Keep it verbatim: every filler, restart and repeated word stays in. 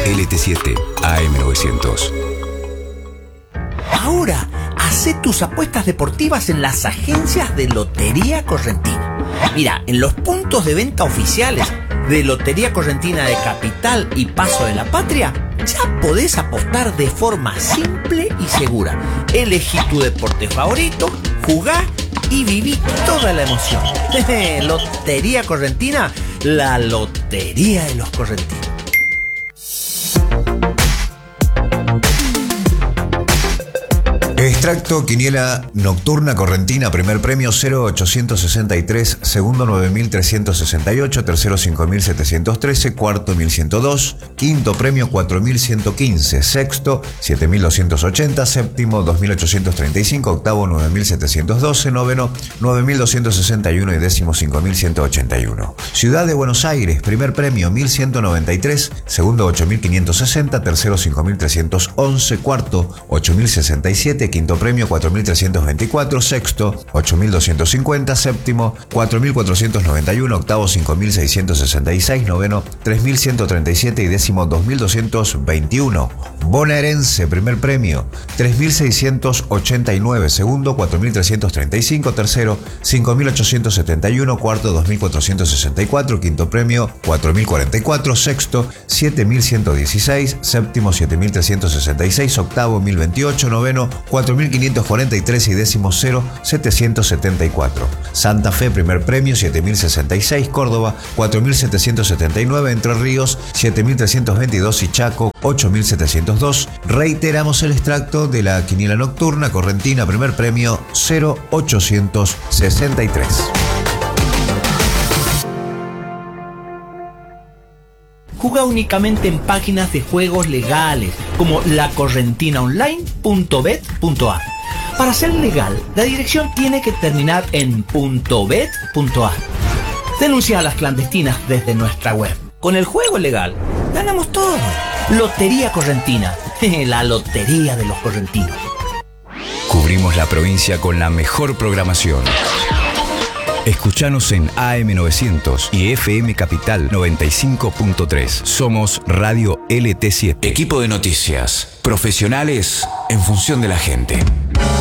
L T siete A M novecientos. Ahora, hacé tus apuestas deportivas en las agencias de Lotería Correntina. Mira, en los puntos de venta oficiales de Lotería Correntina de Capital y Paso de la Patria, ya podés apostar de forma simple y segura. Elegí tu deporte favorito, jugá y viví toda la emoción. Lotería Correntina, la lotería de los correntinos. Extracto Quiniela Nocturna Correntina, primer premio cero ochocientos sesenta y tres, segundo nueve mil trescientos sesenta y ocho, tercero cinco mil setecientos trece, cuarto mil ciento dos, quinto premio cuatro mil ciento quince, sexto siete mil doscientos ochenta, séptimo dos mil ochocientos treinta y cinco, octavo nueve mil setecientos doce, noveno nueve mil doscientos sesenta y uno y décimo cinco mil ciento ochenta y uno. Ciudad de Buenos Aires, primer premio mil ciento noventa y tres, segundo ocho mil quinientos sesenta, tercero cinco mil trescientos once, cuarto ocho mil sesenta y siete, quinto premio cuatro mil trescientos veinticuatro, sexto ocho mil doscientos cincuenta, séptimo cuatro mil cuatrocientos noventa y uno, octavo cinco mil seiscientos sesenta y seis, noveno tres mil ciento treinta y siete y décimo dos mil doscientos veintiuno. Bonaerense, primer premio tres mil seiscientos ochenta y nueve, segundo cuatro mil trescientos treinta y cinco, tercero cinco mil ochocientos setenta y uno, cuarto dos mil cuatrocientos sesenta y cuatro, quinto premio cuatro mil cuarenta y cuatro, sexto siete mil ciento dieciséis, séptimo siete mil trescientos sesenta y seis, octavo mil veintiocho, noveno cuatro mil quinientos cuarenta y tres y décimo cero setecientos setenta y cuatro. Santa Fe, primer premio siete mil sesenta y seis, Córdoba cuatro mil setecientos setenta y nueve, Entre Ríos siete mil trescientos veintidós y Chaco ocho mil setecientos dos. Reiteramos el extracto de la Quiniela Nocturna Correntina, primer premio cero ochocientos sesenta y tres. Juega únicamente en páginas de juegos legales como la correntina online punto bet punto a. Para ser legal, la dirección tiene que terminar en .bet punto a. Denuncia a las clandestinas desde nuestra web. Con el juego legal, ganamos todo. Lotería Correntina, la lotería de los correntinos. Cubrimos la provincia con la mejor programación. Escuchanos en A M novecientos y F M Capital noventa y cinco punto tres. Somos Radio L T siete. Equipo de noticias. Profesionales en función de la gente.